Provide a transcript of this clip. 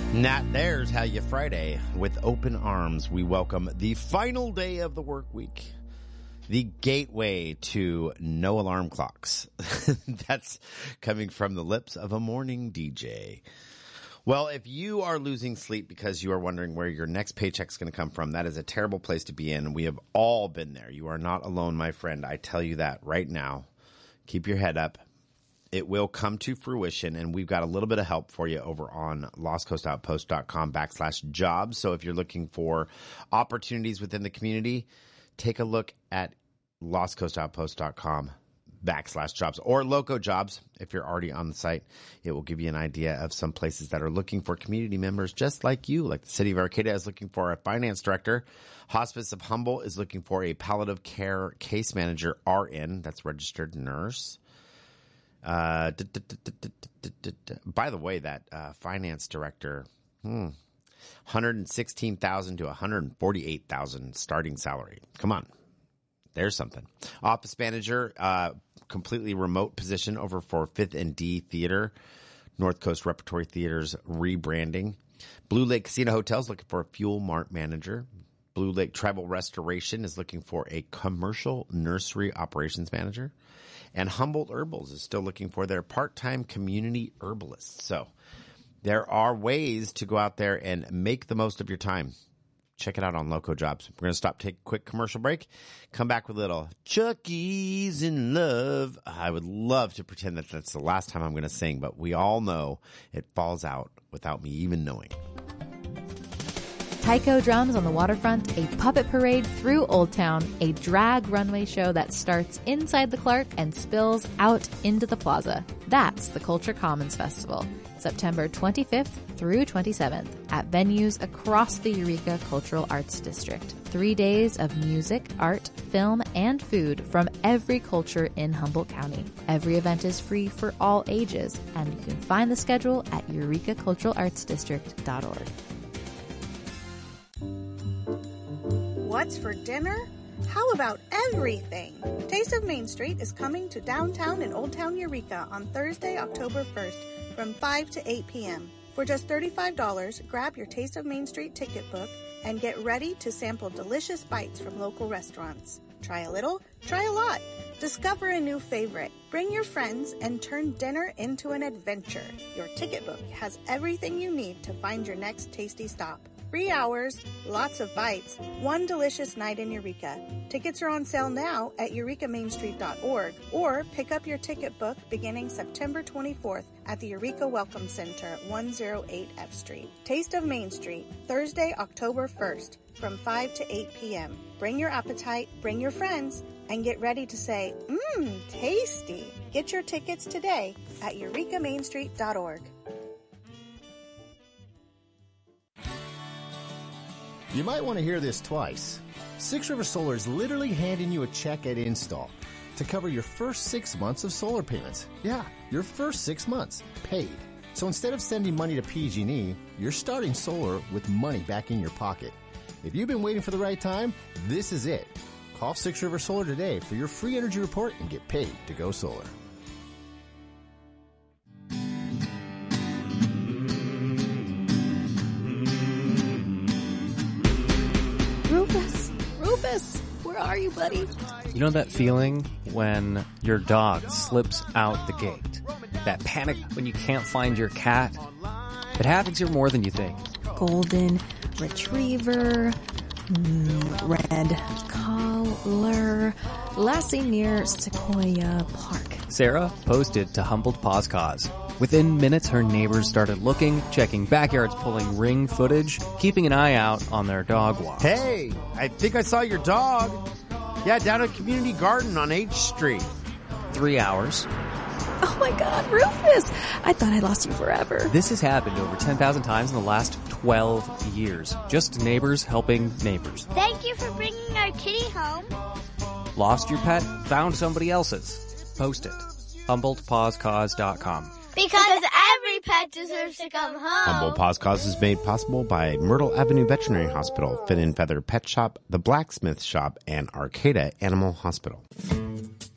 There's how you Friday. With open arms, we welcome the final day of the work week. The gateway to no alarm clocks. That's coming from the lips of a morning DJ. Well, if you are losing sleep because you are wondering where your next paycheck is going to come from, that is a terrible place to be in. We have all been there. You are not alone, my friend. I tell you that right now. Keep your head up. It will come to fruition, and we've got a little bit of help for you over on lostcoastoutpost.com/jobs. So if you're looking for opportunities within the community, take a look at lostcoastoutpost.com/jobs or Loco Jobs. If you're already on the site, it will give you an idea of some places that are looking for community members just like you. Like the City of Arcata is looking for a finance director. Hospice of Humboldt is looking for a palliative care case manager, RN, that's registered nurse. By the way, that finance director, $116,000 to $148,000 starting salary. Come on. There's something. Office manager, completely remote position over for Fifth and D Theater, North Coast Repertory Theater's rebranding. Blue Lake Casino Hotels looking for a fuel mart manager. Blue Lake Tribal Restoration is looking for a commercial nursery operations manager. And Humboldt Herbals is still looking for their part-time community herbalist. So there are ways to go out there and make the most of your time. Check it out on Loco Jobs. We're going to stop, take a quick commercial break, come back with a little Chucky's in Love. I would love to pretend that that's the last time I'm going to sing, but we all know it falls out without me even knowing. Tyco Drums on the waterfront, a puppet parade through Old Town, a drag runway show that starts inside the Clark and spills out into the plaza. That's the Culture Commons Festival, September 25th through 27th at venues across the Eureka Cultural Arts District. 3 days of music, art, film, and food from every culture in Humboldt County. Every event is free for all ages, and you can find the schedule at eurekaculturalartsdistrict.org. What's for dinner? How about everything? Taste of Main Street is coming to downtown in Old Town Eureka on Thursday, October 1st from 5 to 8 p.m. For just $35, grab your Taste of Main Street ticket book and get ready to sample delicious bites from local restaurants. Try a little, try a lot. Discover a new favorite. Bring your friends and turn dinner into an adventure. Your ticket book has everything you need to find your next tasty stop. 3 hours, lots of bites, one delicious night in Eureka. Tickets are on sale now at eurekamainstreet.org or pick up your ticket book beginning September 24th at the Eureka Welcome Center at 108 F Street. Taste of Main Street, Thursday, October 1st from 5 to 8 p.m. Bring your appetite, bring your friends, and get ready to say, tasty. Get your tickets today at eurekamainstreet.org. You might want to hear this twice. Six River Solar is literally handing you a check at install to cover your first 6 months of solar payments. Yeah, your first 6 months, paid. So instead of sending money to PG&E, you're starting solar with money back in your pocket. If you've been waiting for the right time, this is it. Call Six River Solar today for your free energy report and get paid to go solar. Rufus, where are you, buddy? You know that feeling when your dog slips out the gate? That panic when you can't find your cat? It happens here more than you think. Golden Retriever, Red Collar, Lassie near Sequoia Park. Sarah posted to Humboldt Paws Cause. Within minutes, her neighbors started looking, checking backyards, pulling Ring footage, keeping an eye out on their dog walks. Hey, I think I saw your dog. Yeah, down at Community Garden on H Street. 3 hours. Oh my God, Rufus! I thought I lost you forever. This has happened over 10,000 times in the last 12 years. Just neighbors helping neighbors. Thank you for bringing our kitty home. Lost your pet? Found somebody else's? Post it. HumboldtPawsCause.com. Because every pet deserves to come home. Humboldt Paws Cause is made possible by Myrtle Avenue Veterinary Hospital, Fin and Feather Pet Shop, The Blacksmith Shop, and Arcata Animal Hospital.